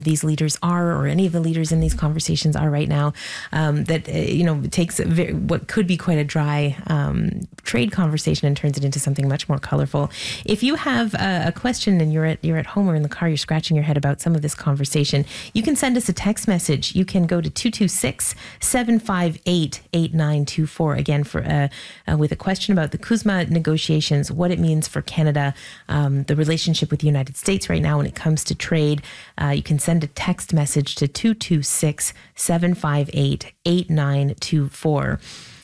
these leaders are, or any of the leaders in these conversations are right now, that, takes what could be quite a dry trade conversation and turns it into something much more colorful. If you have a question and you're at home or in the car, you're scratching your head about some of this conversation, you can send us a text message. You can go to 226-758-8924. Again, with a question about the CUSMA negotiations, what it means for Canada, the relationship with the United States right now when it comes to trade. You can send a text message to 226-758-8924.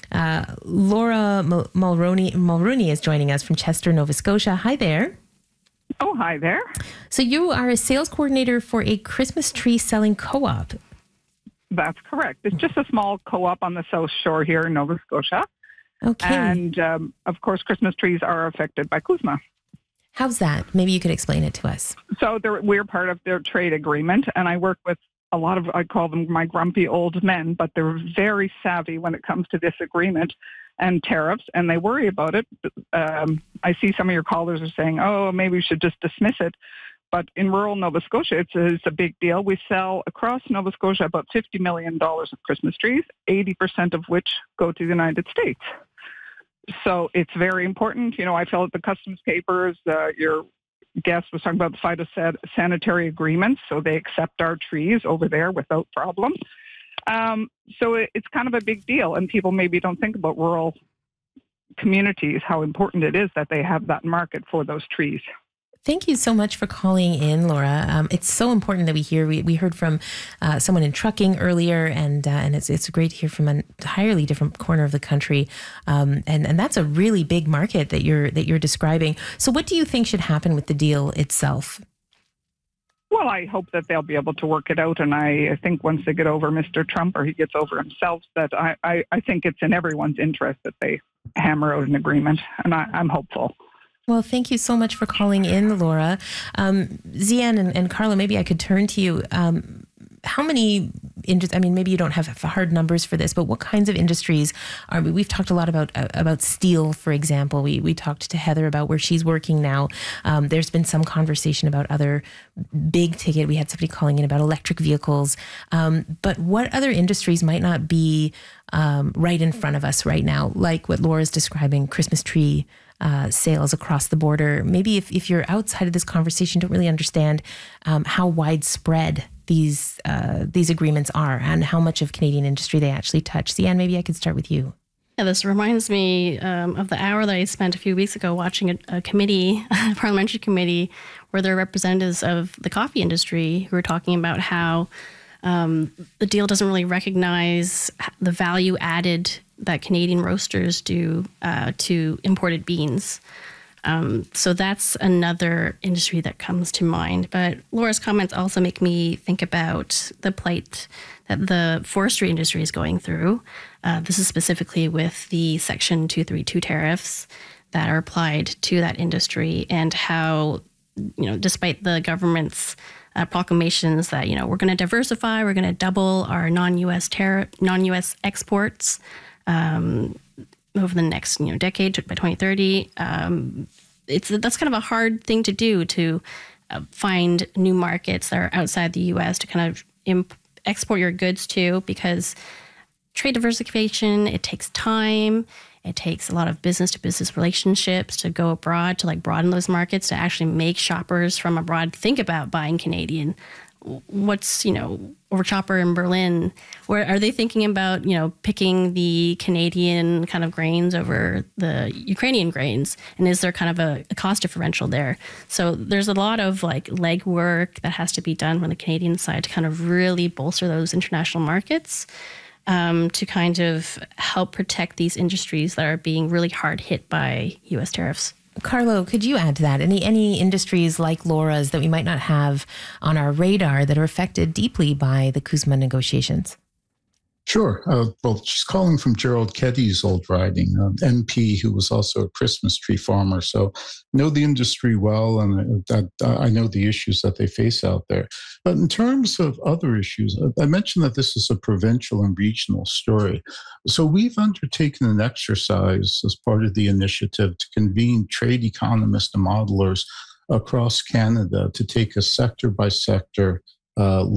Laura Mulrooney is joining us from Chester, Nova Scotia. Hi there. Oh, hi there. So you are a sales coordinator for a Christmas tree selling co-op. That's correct. It's just a small co-op on the South Shore here in Nova Scotia. Okay. And, of course, Christmas trees are affected by CUSMA. How's that? Maybe you could explain it to us. So we're part of their trade agreement, and I work with a lot of, I call them my grumpy old men, but they're very savvy when it comes to this agreement and tariffs, and they worry about it. I see some of your callers are saying, oh, maybe we should just dismiss it. But in rural Nova Scotia, it's a big deal. We sell across Nova Scotia about $50 million of Christmas trees, 80% of which go to the United States. So it's very important. I fill out the customs papers. Your guest was talking about the phytosanitary agreements, so they accept our trees over there without problem. So it's kind of a big deal, and people maybe don't think about rural communities, how important it is that they have that market for those trees. Thank you so much for calling in, Laura. It's so important that we hear. We heard from someone in trucking earlier, and it's great to hear from an entirely different corner of the country. And that's a really big market that you're describing. So, what do you think should happen with the deal itself? Well, I hope that they'll be able to work it out, and I think once they get over Mr. Trump, or he gets over himself, that I think it's in everyone's interest that they hammer out an agreement, and I'm hopeful. Well, thank you so much for calling in, Laura. Zian and Carla, maybe I could turn to you. How many, maybe you don't have hard numbers for this, but what kinds of industries are we? We've talked a lot about steel, for example. We talked to Heather about where she's working now. There's been some conversation about other big ticket. We had somebody calling in about electric vehicles. But what other industries might not be right in front of us right now, like what Laura's describing, Christmas tree sales across the border? Maybe if you're outside of this conversation, don't really understand how widespread these agreements are and how much of Canadian industry they actually touch. Sian, maybe I could start with you. Yeah, this reminds me of the hour that I spent a few weeks ago watching a committee, a parliamentary committee, where there are representatives of the coffee industry who are talking about how the deal doesn't really recognize the value added that Canadian roasters do to imported beans. So that's another industry that comes to mind. But Laura's comments also make me think about the plight that the forestry industry is going through. This is specifically with the Section 232 tariffs that are applied to that industry, and how, despite the government's proclamations that, we're going to diversify, we're going to double our non-U.S. exports over the next decade by 2030. That's kind of a hard thing to do, to find new markets that are outside the U.S. to kind of export your goods to, because trade diversification, it takes time. It takes a lot of business-to-business relationships to go abroad, to broaden those markets, to actually make shoppers from abroad think about buying Canadian. What's, over Chopper in Berlin, where are they thinking about, picking the Canadian kind of grains over the Ukrainian grains? And is there kind of a cost differential there? So there's a lot of legwork that has to be done on the Canadian side to kind of really bolster those international markets, to kind of help protect these industries that are being really hard hit by U.S. tariffs. Carlo, could you add to that? Any industries like Laura's that we might not have on our radar that are affected deeply by the CUSMA negotiations? Sure. Well, she's calling from Gerald Keddy's old riding, MP, who was also a Christmas tree farmer. So know the industry well, and I know the issues that they face out there. But in terms of other issues, I mentioned that this is a provincial and regional story. So we've undertaken an exercise as part of the initiative to convene trade economists and modelers across Canada to take a sector-by-sector uh,